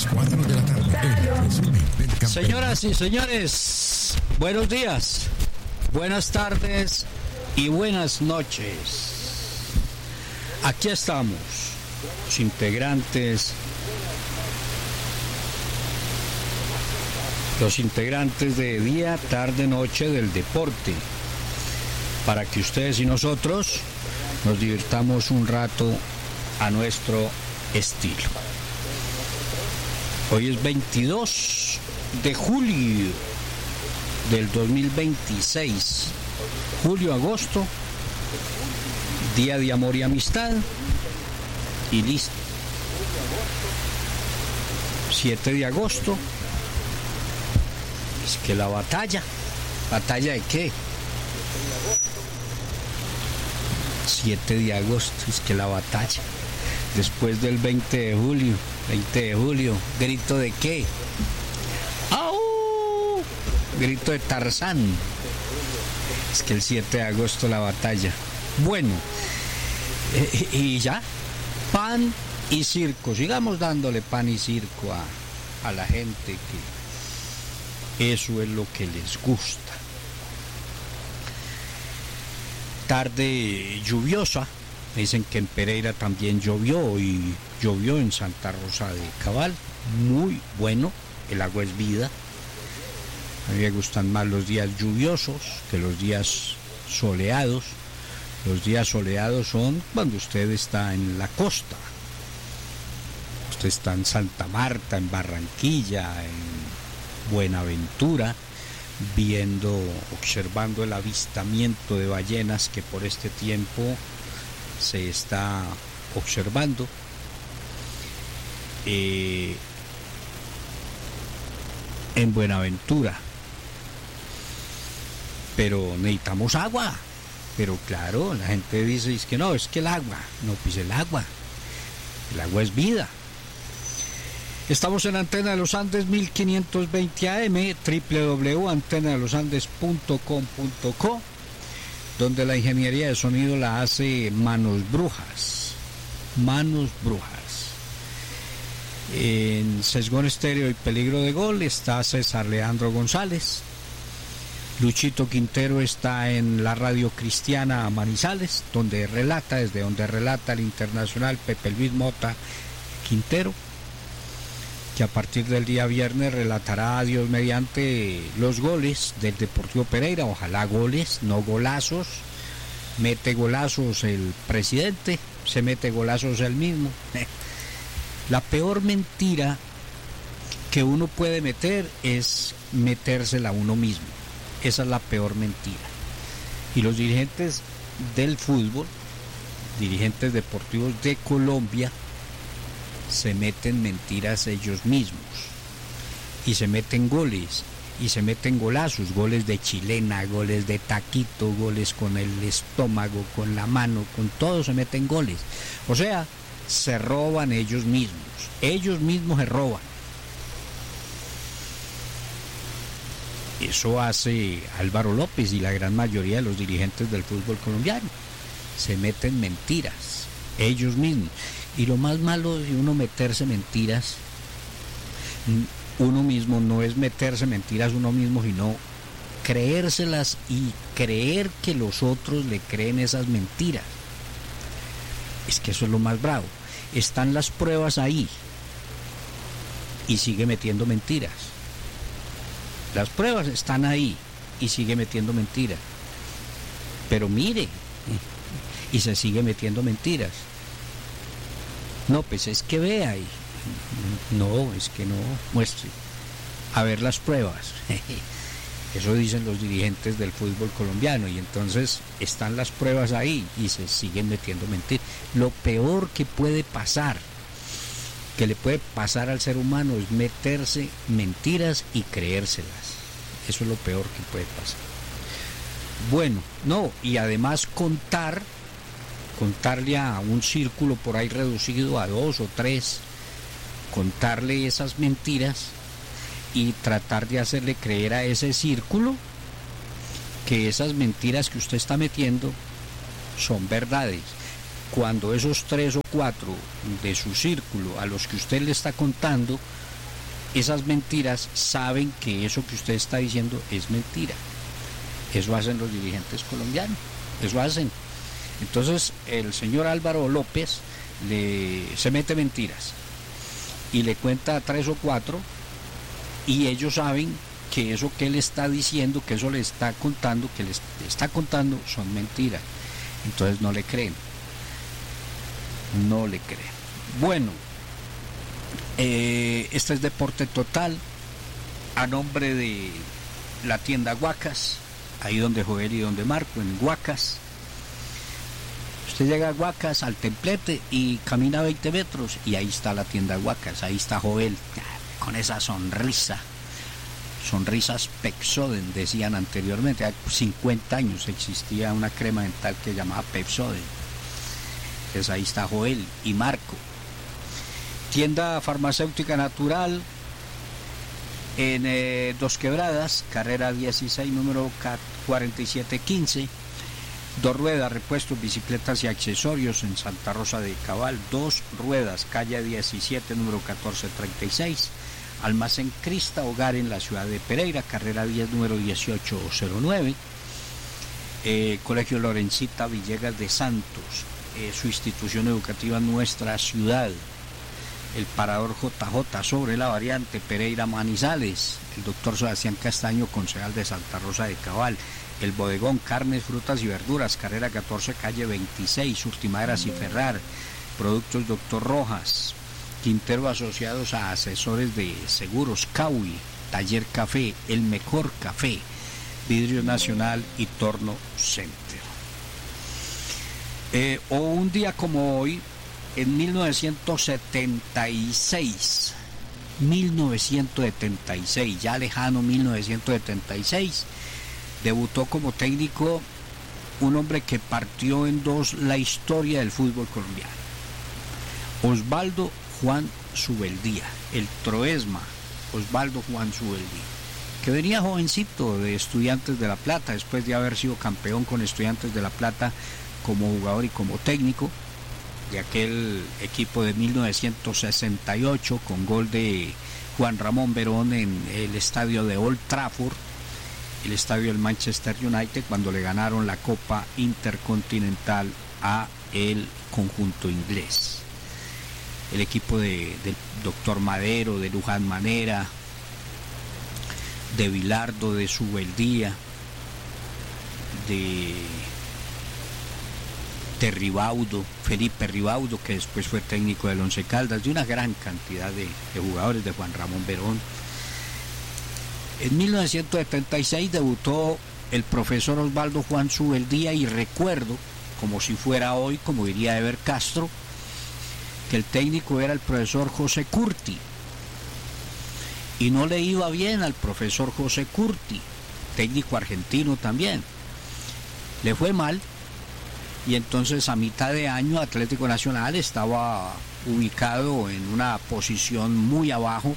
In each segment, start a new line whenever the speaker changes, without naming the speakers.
las 4 de la tarde, el resumen del campeonato.
Señoras y señores, buenos días, buenas tardes y buenas noches. Aquí estamos, los integrantes de día, tarde, noche del deporte, para que ustedes y nosotros nos divirtamos un rato a nuestro estilo. Hoy es 22 de julio del 2026, julio-agosto, día de amor y amistad, y listo. 7 de agosto, es que la batalla de qué? 7 de agosto, es que la batalla, después del 20 de julio, grito de qué, ¡au! Grito de Tarzán, es que el 7 de agosto la batalla. Bueno, y ya, pan y circo, sigamos dándole pan y circo a la gente, que eso es lo que les gusta. Tarde lluviosa, me dicen que en Pereira también llovió, y llovió en Santa Rosa de Cabal, muy bueno, el agua es vida. A mí me gustan más los días lluviosos que los días soleados. Los días soleados son cuando usted está en la costa. Usted está en Santa Marta, en Barranquilla, en Buenaventura, observando el avistamiento de ballenas que por este tiempo se está observando. En Buenaventura. Pero necesitamos agua. Pero claro, la gente dice, es que no, es que el agua. No, pues el agua es vida. Estamos en Antena de los Andes 1520 AM, www.antenadelosandes.com.co, donde la ingeniería de sonido la hace Manos Brujas. En Sesgón Estéreo y Peligro de Gol está César Leandro González. Luchito Quintero está en la radio cristiana Manizales, desde donde relata el internacional Pepe Luis Mota Quintero, que a partir del día viernes relatará a Dios mediante los goles del Deportivo Pereira. Ojalá goles, no golazos. Mete golazos el presidente, se mete golazos él mismo. La peor mentira que uno puede meter es metérsela a uno mismo. Esa es la peor mentira. Y los dirigentes del fútbol, dirigentes deportivos de Colombia, se meten mentiras ellos mismos. Y se meten goles, y se meten golazos, goles de chilena, goles de taquito, goles con el estómago, con la mano, con todo se meten goles. O sea, se roban ellos mismos se roban. Eso hace Álvaro López y la gran mayoría de los dirigentes del fútbol colombiano. Se meten mentiras, ellos mismos. Y lo más malo de uno meterse mentiras, uno mismo, no es meterse mentiras uno mismo, sino creérselas y creer que los otros le creen esas mentiras. Es que eso es lo más bravo. Están las pruebas ahí y sigue metiendo mentiras. Las pruebas están ahí y sigue metiendo mentiras. Pero mire, y se sigue metiendo mentiras. No, pues es que vea y no, es que no muestre. A ver las pruebas. Eso dicen los dirigentes del fútbol colombiano, y entonces están las pruebas ahí y se siguen metiendo mentiras. Lo peor que puede pasar, que le puede pasar al ser humano, es meterse mentiras y creérselas. Eso es lo peor que puede pasar. Bueno, no, y además contarle a un círculo por ahí reducido a 2 o 3, contarle esas mentiras y tratar de hacerle creer a ese círculo que esas mentiras que usted está metiendo son verdades. cuando esos 3 o 4 de su círculo a los que usted le está contando esas mentiras saben que eso que usted está diciendo es mentira. Eso hacen los dirigentes colombianos, eso hacen. Entonces el señor Álvaro López se mete mentiras y le cuenta a 3 o 4 y ellos saben que eso que él está diciendo, que eso le está contando, que le está contando son mentiras. Entonces no le creen. No le creen. Bueno, este es Deporte Total a nombre de la tienda Guacas, ahí donde Joel y donde Marco, en Guacas. Usted llega a Guacas, al templete, y camina 20 metros y ahí está la tienda Guacas, ahí está Joel, con esa sonrisa. Sonrisas Pepsodent, decían anteriormente. Hace 50 años existía una crema dental que llamaba Pepsodent. Entonces ahí está Joel y Marco. Tienda farmacéutica natural en Dos Quebradas, carrera 16, número 4715. Dos ruedas, repuestos, bicicletas y accesorios en Santa Rosa de Cabal. Dos ruedas, calle 17, número 1436. Almacén Crista Hogar en la ciudad de Pereira, carrera 10, número 1809. Colegio Lorencita Villegas de Santos, su institución educativa en nuestra ciudad. El parador JJ sobre la variante Pereira Manizales. El doctor Sebastián Castaño, concejal de Santa Rosa de Cabal. El bodegón Carnes, Frutas y Verduras, carrera 14, calle 26, Urtimaderas y Ferrar. Productos Doctor Rojas. Quintero asociados a asesores de seguros, Caui, Taller Café, El Mejor Café, Vidrio Nacional y Torno Center. O un día como hoy, en 1976, ya lejano 1976, debutó como técnico un hombre que partió en dos la historia del fútbol colombiano. Osvaldo Juan Subeldía, el Troesma, Osvaldo Juan Subeldía, que venía jovencito de Estudiantes de La Plata, después de haber sido campeón con Estudiantes de La Plata como jugador y como técnico, de aquel equipo de 1968 con gol de Juan Ramón Verón en el estadio de Old Trafford, el estadio del Manchester United, cuando le ganaron la Copa Intercontinental a el conjunto inglés. El equipo del doctor Madero, de Luján Manera, de Vilardo, de Subeldía, de Ribaudo, Felipe Ribaudo, que después fue técnico del Once Caldas, de una gran cantidad de jugadores, de Juan Ramón Verón. En 1976 debutó el profesor Osvaldo Juan Subeldía, y recuerdo, como si fuera hoy, como diría Eber Castro, que el técnico era el profesor José Curti, y no le iba bien al profesor José Curti, técnico argentino también. Le fue mal, y entonces a mitad de año Atlético Nacional estaba ubicado en una posición muy abajo,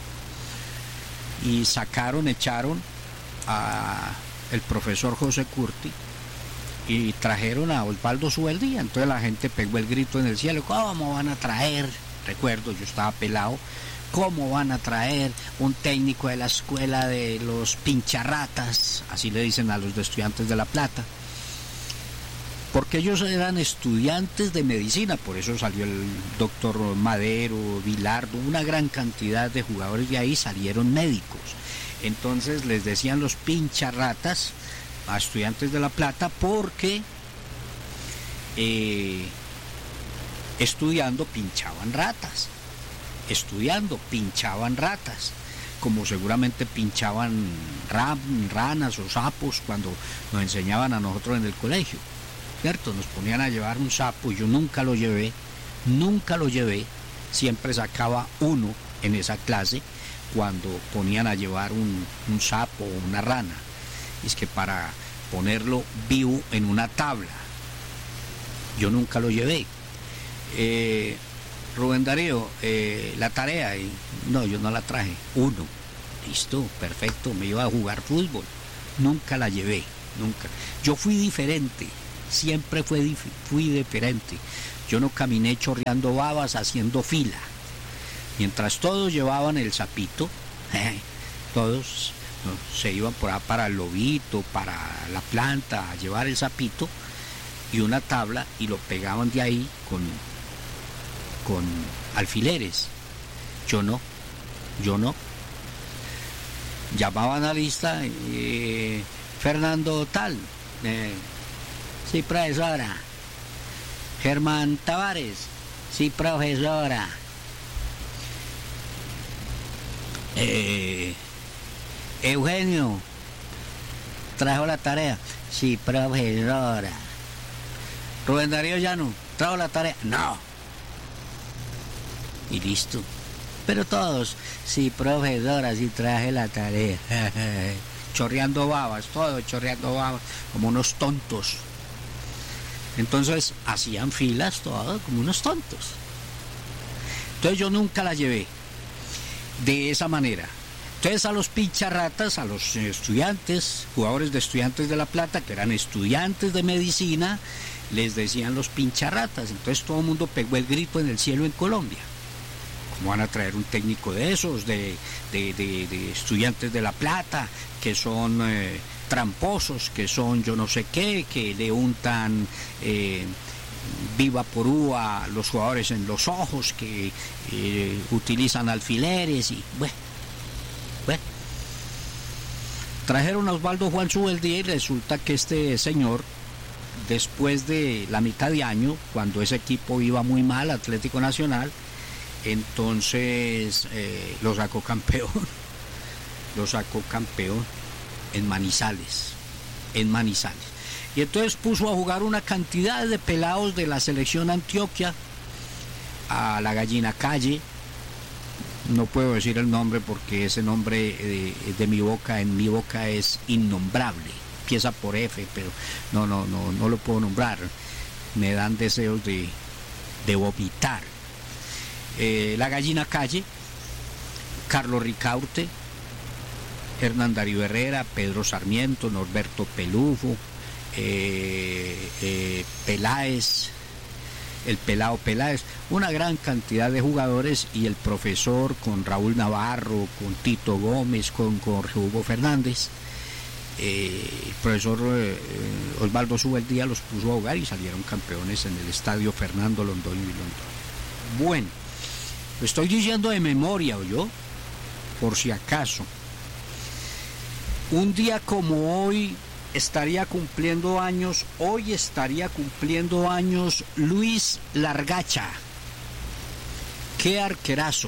y echaron a el profesor José Curti y trajeron a Osvaldo Subeldía. Entonces la gente pegó el grito en el cielo: ¿cómo van a traer? Recuerdo, yo estaba pelado. ¿Cómo van a traer un técnico de la escuela de los pincharratas? Así le dicen a los de Estudiantes de La Plata. Porque ellos eran estudiantes de medicina, por eso salió el doctor Madero, Vilardo, una gran cantidad de jugadores de ahí salieron médicos. Entonces les decían los pincharratas a Estudiantes de La Plata porque estudiando pinchaban ratas, como seguramente pinchaban ranas o sapos cuando nos enseñaban a nosotros en el colegio, ¿cierto? Nos ponían a llevar un sapo, y yo nunca lo llevé, siempre sacaba uno en esa clase cuando ponían a llevar un sapo o una rana. Es que para ponerlo vivo en una tabla. Yo nunca lo llevé. Rubén Darío, la tarea, no, yo no la traje. Uno, listo, perfecto, me iba a jugar fútbol. Nunca la llevé, nunca. Yo fui diferente, siempre fui diferente. Yo no caminé chorreando babas haciendo fila. Mientras todos llevaban el sapito, todos se iban por ahí para el lobito, para la planta, a llevar el sapito y una tabla y lo pegaban de ahí con alfileres. Yo no. Llamaban a la lista, Fernando tal, sí profesora, Germán Tavares, sí profesora, Eugenio, trajo la tarea, sí profesora, Rubén Darío Llano, trajo la tarea, no, y listo. Pero todos, sí, profesora, sí traje la tarea. Chorreando babas, todos chorreando babas, como unos tontos. Entonces hacían filas todos como unos tontos. Entonces yo nunca la llevé de esa manera. Entonces a los pincharratas, a los estudiantes, jugadores de Estudiantes de La Plata, que eran estudiantes de medicina, les decían los pincharratas. Entonces todo el mundo pegó el grito en el cielo en Colombia. ¿Cómo van a traer un técnico de esos, de Estudiantes de La Plata, que son tramposos, que son yo no sé qué, que le untan viva porú a los jugadores en los ojos, que utilizan alfileres y bueno. Trajeron a Osvaldo Juan Subeldía y resulta que este señor, después de la mitad de año, cuando ese equipo iba muy mal, Atlético Nacional, entonces lo sacó campeón en Manizales, y entonces puso a jugar una cantidad de pelados de la selección Antioquia, a la Gallina Calle, no puedo decir el nombre porque ese nombre de mi boca, en mi boca es innombrable, empieza por F, pero no lo puedo nombrar, me dan deseos de vomitar. La Gallina Calle, Carlos Ricaurte, Hernán Darío Herrera, Pedro Sarmiento, Norberto Pelufo, Peláez, el Pelao Peláez, una gran cantidad de jugadores, y el profesor con Raúl Navarro, con Tito Gómez, con Jorge Hugo Fernández. El profesor Osvaldo Subeldía los puso a jugar y salieron campeones en el estadio Fernando Londoño y Londoño. Bueno, lo estoy diciendo de memoria, ¿oyó? Por si acaso. Un día como hoy estaría cumpliendo años Luis Largacha. Qué arquerazo,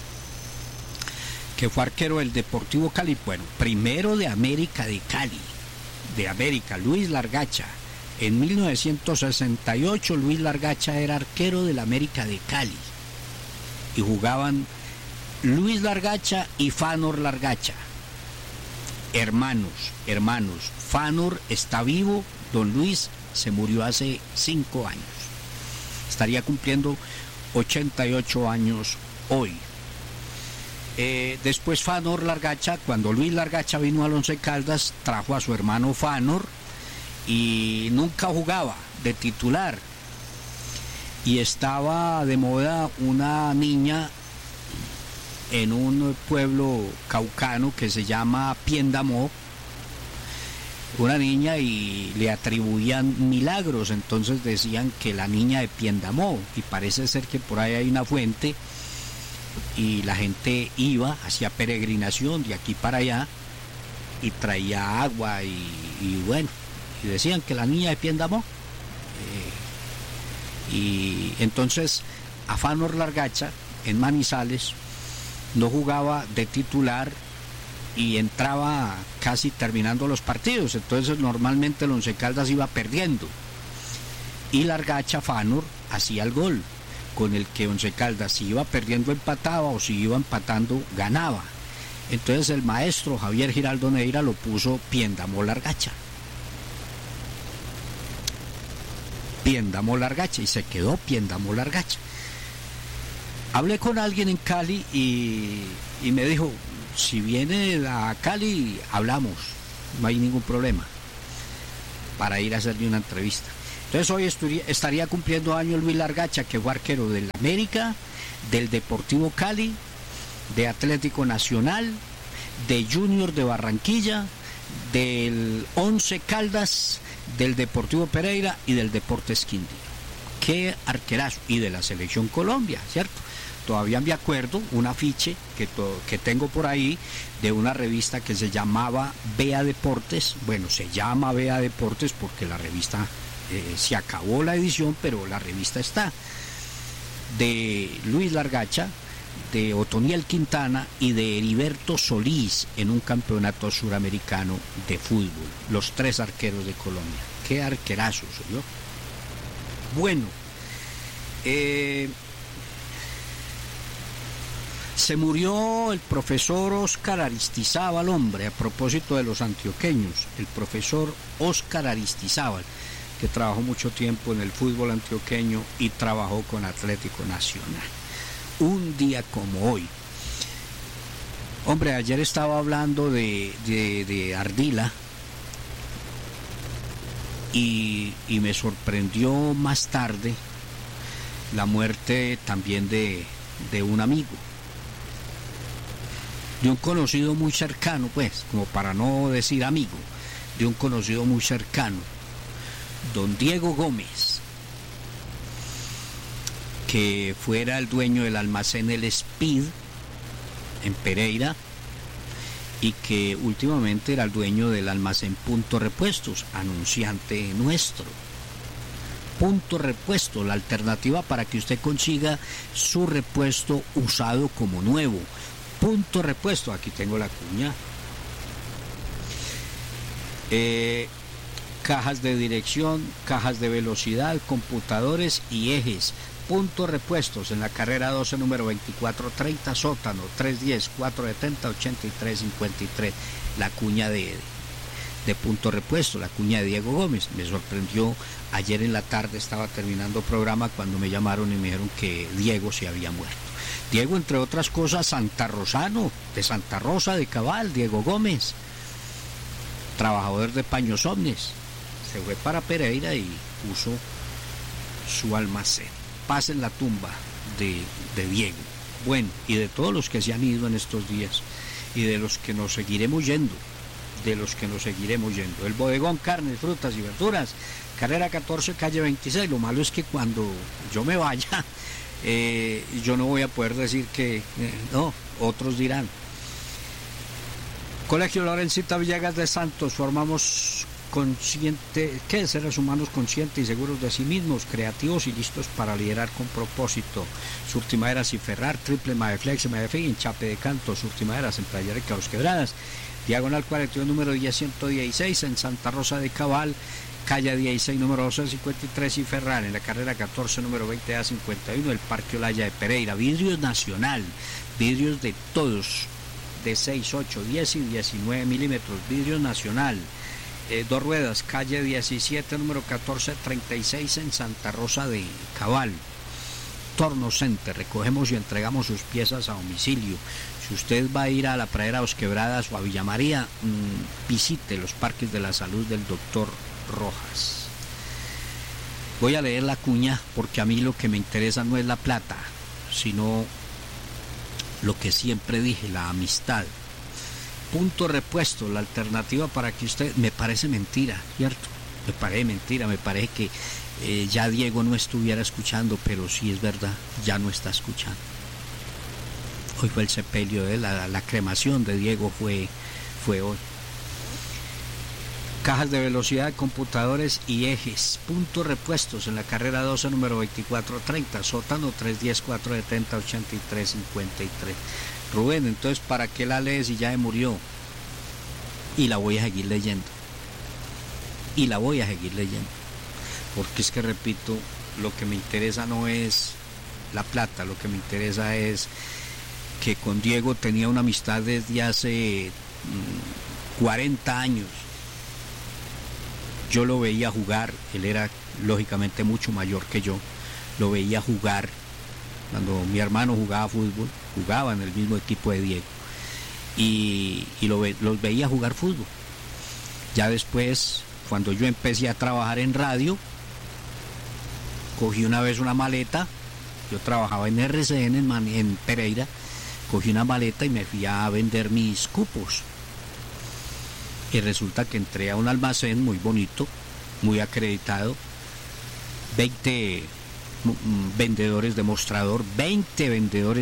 que fue arquero del Deportivo Cali, bueno, primero de América de Cali, Luis Largacha. En 1968 Luis Largacha era arquero del América de Cali y jugaban Luis Largacha y Fanor Largacha, hermanos. Fanor está vivo, don Luis se murió hace 5 años, estaría cumpliendo 88 años hoy. Después Fanor Largacha, cuando Luis Largacha vino al Once Caldas, trajo a su hermano Fanor y nunca jugaba de titular, y estaba de moda una niña en un pueblo caucano que se llama Piendamó, una niña, y le atribuían milagros, entonces decían que la niña de Piendamó, y parece ser que por ahí hay una fuente y la gente iba, hacía peregrinación de aquí para allá y traía agua y bueno, y decían que la niña de Piendamó. Y entonces a Fanor Largacha en Manizales no jugaba de titular y entraba casi terminando los partidos, entonces normalmente el Once Caldas iba perdiendo y Largacha, Fanor, hacía el gol con el que Once Caldas, si iba perdiendo empataba, o si iba empatando ganaba. Entonces el maestro Javier Giraldo Neira lo puso Piendamó Largacha, y se quedó Piendamó Largacha. Hablé con alguien en Cali y me dijo, si viene a Cali hablamos, no hay ningún problema para ir a hacerle una entrevista. Entonces hoy estaría cumpliendo años Luis Largacha, que fue arquero del América, del Deportivo Cali, de Atlético Nacional, de Junior de Barranquilla, del Once Caldas, del Deportivo Pereira y del Deportes Quindío. Qué arquerazo. Y de la Selección Colombia, ¿cierto? Todavía me acuerdo un afiche que tengo por ahí de una revista que se llamaba Vea Deportes. Bueno, se llama Vea Deportes porque la revista se acabó la edición, pero la revista está. De Luis Largacha, de Otoniel Quintana y de Heriberto Solís en un campeonato suramericano de fútbol. Los 3 arqueros de Colombia. Qué arquerazos, ¿no? Bueno, se murió el profesor Óscar Aristizábal, hombre, a propósito de los antioqueños, el profesor Óscar Aristizábal, que trabajó mucho tiempo en el fútbol antioqueño y trabajó con Atlético Nacional. Un día como hoy. Hombre, ayer estaba hablando de Ardila y me sorprendió más tarde la muerte también de un amigo, de un conocido muy cercano, pues, como para no decir amigo, de un conocido muy cercano, don Diego Gómez, que fuera el dueño del almacén El Speed en Pereira y que últimamente era el dueño del almacén Punto Repuestos, anunciante nuestro. Punto Repuesto, la alternativa para que usted consiga su repuesto usado como nuevo. Punto Repuesto, aquí tengo la cuña. Cajas de dirección, cajas de velocidad, computadores y ejes. Punto Repuestos en la carrera 12, número 2430, sótano 310-470-8353. La cuña de Punto Repuesto, la cuña de Diego Gómez. Me sorprendió ayer en la tarde, estaba terminando programa cuando me llamaron y me dijeron que Diego se había muerto. Diego, entre otras cosas, santarrosano, de Santa Rosa de Cabal, Diego Gómez, trabajador de Paños Omnes. Se fue para Pereira y puso su almacén. Paz en la tumba de Diego. Bueno, y de todos los que se han ido en estos días y de los que nos seguiremos yendo, El bodegón Carnes, Frutas y Verduras, carrera 14, calle 26. Lo malo es que cuando yo me vaya, yo no voy a poder decir que no, otros dirán. Colegio Lorencita Villegas de Santos, formamos seres humanos conscientes y seguros de sí mismos, creativos y listos para liderar con propósito. Surtimaderas y Ferrar, Triple Madeflex, Madefig, Enchape de Canto, Surtimaderas en Playa de Caos Quebradas, diagonal 41, número 10-116 en Santa Rosa de Cabal, calle 16, número 1253 y Ferrar, en la carrera 14, número 20A51, el Parque Olaya de Pereira. Vidrios Nacional, vidrios de todos, de 6, 8, 10 y 19 milímetros, vidrios Nacional. 2 ruedas, calle 17, número 1436 en Santa Rosa de Cabal. Torno Center, recogemos y entregamos sus piezas a domicilio. Si usted va a ir a la Pradera Dos Quebradas o a Villa María, visite los Parques de la Salud del doctor Rojas. Voy a leer la cuña porque a mí lo que me interesa no es la plata, sino lo que siempre dije, la amistad. Punto Repuesto, la alternativa para que usted... Me parece mentira, ¿cierto? Me parece mentira, me parece que ya Diego no estuviera escuchando, pero sí es verdad, ya no está escuchando. Hoy fue el sepelio de la cremación de Diego fue hoy. Cajas de velocidad, computadores y ejes. Punto Repuestos en la carrera 12, número 2430, sótano 310-470-8353. Rubén, entonces, ¿para qué la lees si ya se murió? Y la voy a seguir leyendo. Porque es que, repito, lo que me interesa no es la plata, lo que me interesa es que con Diego tenía una amistad desde hace 40 años. Yo lo veía jugar, él era lógicamente mucho mayor que yo, lo veía jugar cuando mi hermano jugaba fútbol, jugaba en el mismo equipo de Diego y los veía jugar fútbol. Ya después, cuando yo empecé a trabajar en radio, cogí una vez una maleta, yo trabajaba en RCN en Pereira, cogí una maleta y me fui a vender mis cupos. Y resulta que entré a un almacén muy bonito, muy acreditado, 20 vendedores de mostrador, 20 vendedores